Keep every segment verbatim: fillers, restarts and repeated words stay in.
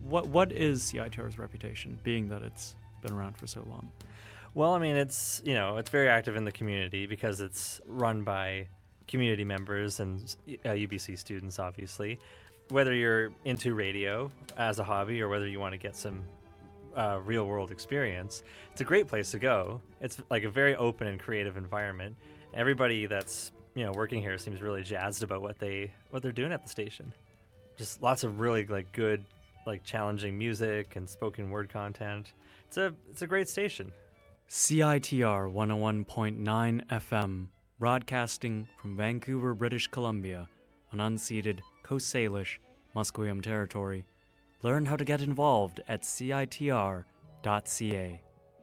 what what is C I T R's reputation, being that it's been around for so long? Well, I mean, it's, you know, it's very active in the community because it's run by community members and uh, U B C students, obviously. Whether you're into radio as a hobby or whether you want to get some uh, real world experience, it's a great place to go. It's like a very open and creative environment. Everybody that's, you know, working here seems really jazzed about what they what they're doing at the station. Just lots of really like good, like challenging music and spoken word content. It's a it's a great station. C I T R one oh one point nine F M, broadcasting from Vancouver, British Columbia, on unceded Coast Salish, Musqueam territory. Learn how to get involved at C I T R dot C A.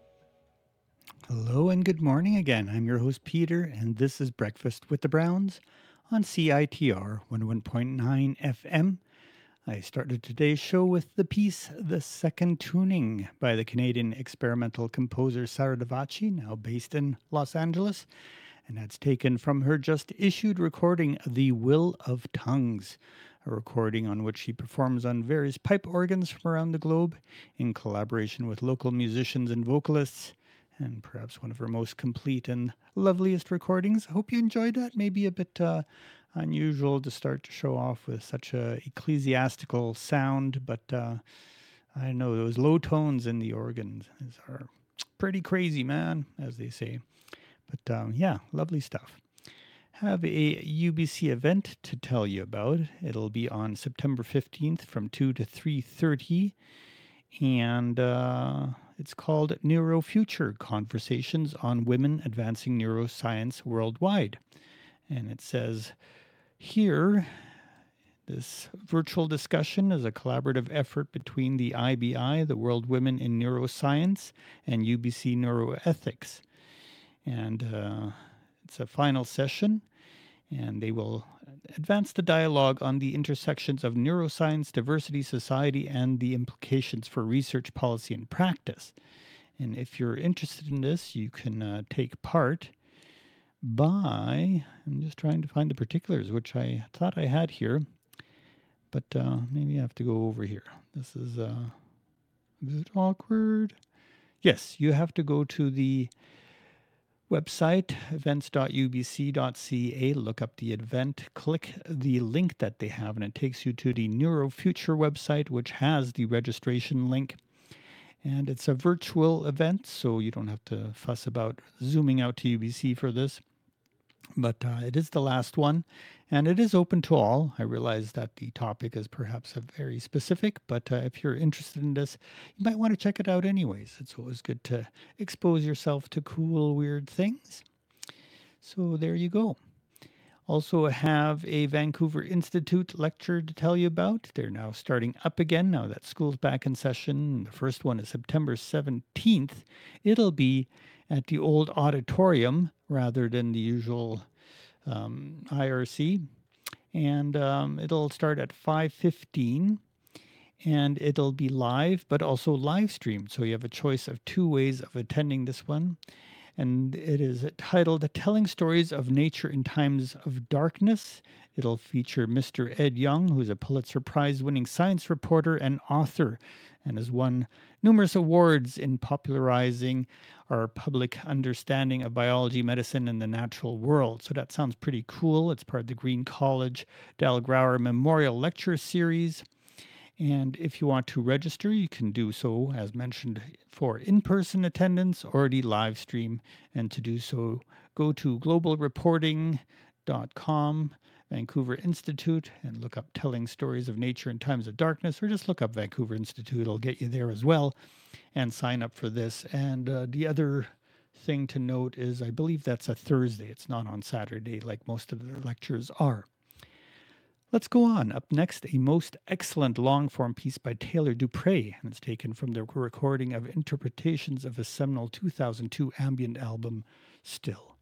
Hello and good morning again. I'm your host Peter, and this is Breakfast with the Browns on C I T R one oh one point nine F M. I started today's show with the piece The Second Tuning by the Canadian experimental composer Sarah Davachi, now based in Los Angeles, and that's taken from her just issued recording The Will of Tongues, a recording on which she performs on various pipe organs from around the globe in collaboration with local musicians and vocalists, and perhaps one of her most complete and loveliest recordings. I hope you enjoyed that. Maybe a bit uh, unusual to start to show off with such a ecclesiastical sound, but uh, I know those low tones in the organs are pretty crazy, man, as they say. But um, yeah, lovely stuff. Have a U B C event to tell you about. It'll be on September fifteenth from two to three thirty, and uh, it's called Neurofuture Conversations on Women Advancing Neuroscience Worldwide. And it says here, this virtual discussion is a collaborative effort between the I B I, the World Women in Neuroscience, and U B C Neuroethics. And uh, it's a final session, and they will advance the dialogue on the intersections of neuroscience, diversity, society, and the implications for research, policy, and practice. And if you're interested in this, you can uh, take part by, I'm just trying to find the particulars, which I thought I had here, but uh, maybe I have to go over here. This is uh, a bit awkward. Yes, you have to go to the website, events dot U B C dot C A, look up the event, click the link that they have, and it takes you to the Neurofuture website, which has the registration link. And it's a virtual event, so you don't have to fuss about zooming out to U B C for this. But uh, it is the last one, and it is open to all. I realize that the topic is perhaps a very specific, but uh, if you're interested in this, you might want to check it out anyways. It's always good to expose yourself to cool, weird things. So there you go. Also have a Vancouver Institute lecture to tell you about. They're now starting up again now that school's back in session. The first one is September seventeenth. It'll be at the old auditorium rather than the usual um, I R C. And um, it'll start at five fifteen. And it'll be live, but also live streamed. So you have a choice of two ways of attending this one. And it is titled Telling Stories of Nature in Times of Darkness. It'll feature Mister Ed Young, who's a Pulitzer Prize-winning science reporter and author, and has won numerous awards in popularizing our public understanding of biology, medicine, and the natural world. So that sounds pretty cool. It's part of the Green College Dal Grauer Memorial Lecture Series. And if you want to register, you can do so, as mentioned, for in-person attendance or the live stream. And to do so, go to global reporting dot com, Vancouver Institute, and look up Telling Stories of Nature in Times of Darkness, or just look up Vancouver Institute. It'll get you there as well, and sign up for this. And uh, the other thing to note is I believe that's a Thursday. It's not on Saturday like most of their lectures are. Let's go on. Up next, a most excellent long-form piece by Taylor Dupre, and it's taken from the recording of Interpretations of a seminal two thousand two ambient album, Still.